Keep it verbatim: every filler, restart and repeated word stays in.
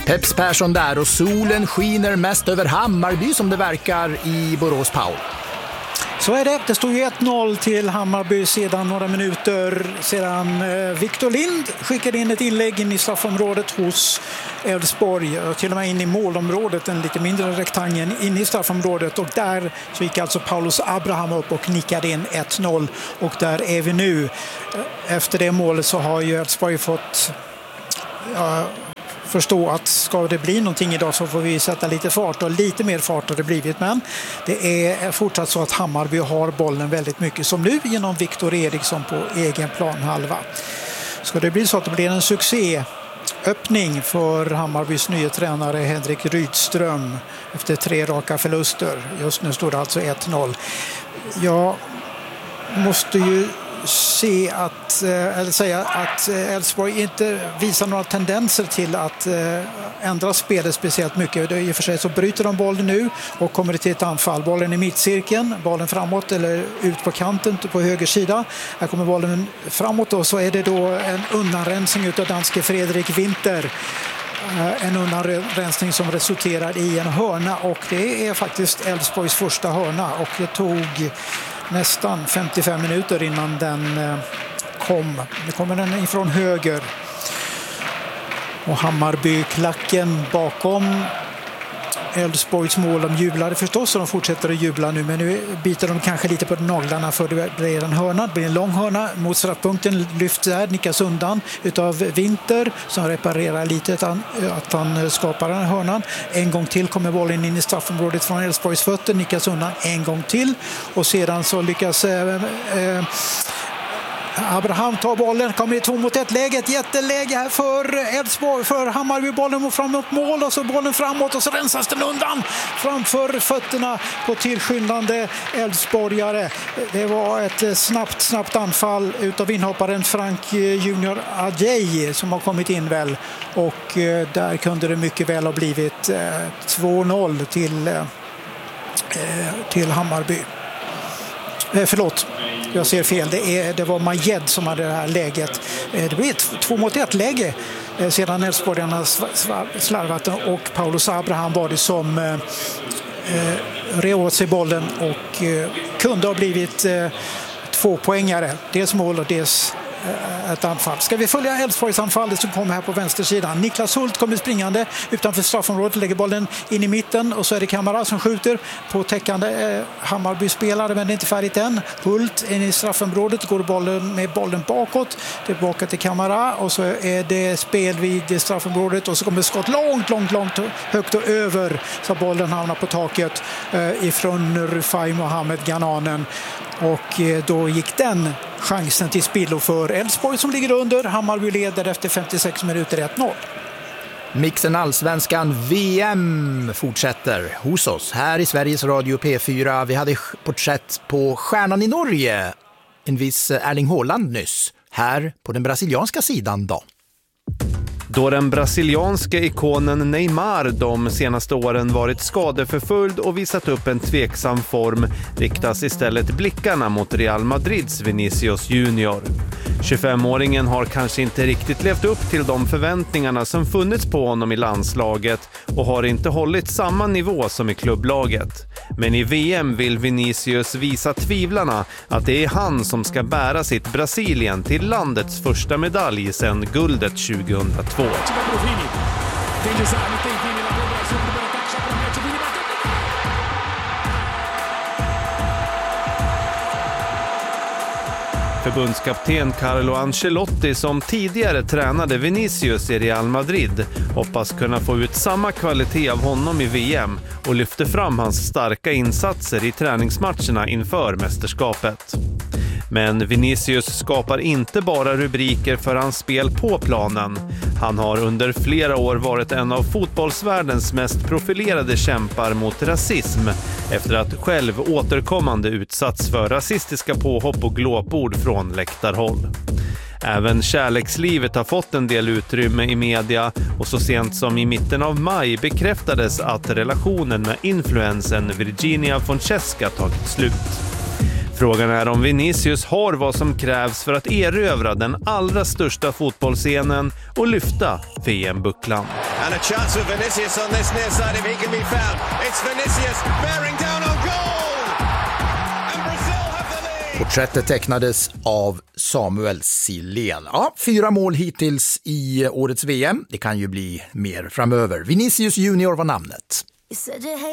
Peps Persson där och solen skiner mest över Hammarby som det verkar i Borås, Paul. Så är det. Det stod ju ett noll till Hammarby sedan några minuter sedan eh, Victor Lind skickade in ett inlägg in i straffområdet hos Elfsborg och till och med in i målområdet, en lite mindre rektangel in i straffområdet, och där så gick alltså Paulus Abraham upp och nickade in ett noll, och där är vi nu. Efter det målet så har ju Elfsborg fått ja, förstå att ska det bli någonting idag så får vi sätta lite fart, och lite mer fart har det blivit, men det är fortsatt så att Hammarby har bollen väldigt mycket som nu genom Viktor Eriksson på egen planhalva. Ska det bli så att det blir en succéöppning för Hammarbys nya tränare Henrik Rydström efter tre raka förluster. Just nu står det alltså ett noll. Jag måste ju se att, eller säga att Elfsborg inte visar några tendenser till att ändra spelet speciellt mycket. I och för sig så bryter de bollen nu och kommer till ett anfall. Bollen i mittcirkeln, bollen framåt eller ut på kanten på höger sida. Här kommer bollen framåt och så är det då en undanrensning utav danske Fredrik Winter. En undanrensning som resulterar i en hörna, och det är faktiskt Elfsborgs första hörna, och det tog nästan femtiofem minuter innan den kom. Nu kommer den ifrån höger. Och Hammarby-klacken bakom Elfsborgs mål. De jublade förstås och de fortsätter att jubla nu, men nu biter de kanske lite på naglarna för det blir en hörna. Det blir en lång hörna mot straffpunkten, lyfts där, nickas undan utav Winter som reparerar lite att han, att han skapar den hörnan. En gång till kommer bollen in i straffområdet från Elfsborgs fötter, nickas undan en gång till, och sedan så lyckas eh, eh, Abraham tar bollen, kommer i två mot ett läge, ett jätteläge här för Elfsborg, för Hammarby, bollen fram mot mål och så bollen framåt och så rensas den undan framför fötterna på tillskyndande Elfsborgare. Det var ett snabbt, snabbt anfall utav inhopparen Frank Junior Adjei som har kommit in väl, och där kunde det mycket väl ha blivit två noll till, till Hammarby. Eh, förlåt. Jag ser fel. Det, är, det var Majed som hade det här läget. Det blir ett två mot ett läge sedan Elfsborgarna slarvat, och Paulus Abraham var det som eh, rev åt sig bollen och eh, kunde ha blivit eh, två poängare. Dels mål och dels ett anfall. Ska vi följa Elfsborgs anfallet som kommer här på vänstersidan. Niklas Hult kommer springande utanför straffområdet, lägger bollen in i mitten, och så är det Kamara som skjuter på täckande eh, Hammarby-spelare, men det är inte färdigt än. Hult in i straffområdet, går bollen med bollen bakåt, tillbaka till Kamara, och så är det spel vid straffområdet, och så kommer skott långt, långt, långt högt och över, så bollen hamnar på taket eh, ifrån Rufai Mohamed Ghananen. Och då gick den chansen till spillo för Elfsborg som ligger under. Hammarby leder efter femtiosex minuter ett noll. Mixen Allsvenskan V M fortsätter hos oss här i Sveriges Radio P fyra. Vi hade porträtt på stjärnan i Norge, en viss Erling Haaland nyss. Här på den brasilianska sidan då. Då den brasilianska ikonen Neymar de senaste åren varit skadeförföljd och visat upp en tveksam form, riktas istället blickarna mot Real Madrids Vinicius Junior. tjugofemåringen har kanske inte riktigt levt upp till de förväntningarna som funnits på honom i landslaget och har inte hållit samma nivå som i klubblaget. Men i V M vill Vinicius visa tvivlarna att det är han som ska bära sitt Brasilien till landets första medalj sedan guldet tjugohundratvå. Förbundskapten Carlo Ancelotti, som tidigare tränade Vinicius i Real Madrid, hoppas kunna få ut samma kvalitet av honom i V M och lyfter fram hans starka insatser i träningsmatcherna inför mästerskapet. Men Vinicius skapar inte bara rubriker för hans spel på planen. Han har under flera år varit en av fotbollsvärldens mest profilerade kämpar mot rasism efter att själv återkommande utsatts för rasistiska påhopp och glåpord från läktarhåll. Även kärlekslivet har fått en del utrymme i media, och så sent som i mitten av maj bekräftades att relationen med influensen Virginia Francesca tagit slut. Frågan är om Vinicius har vad som krävs för att erövra den allra största fotbollsscenen och lyfta V M-bucklan. And a chance for Vinicius on this near side if he can be found. It's Vinicius bearing down on goal! And Brazil have the lead! Porträttet tecknades av Samuel Silén. Ja, fyra mål hittills i årets V M. Det kan ju bli mer framöver. Vinicius Junior var namnet.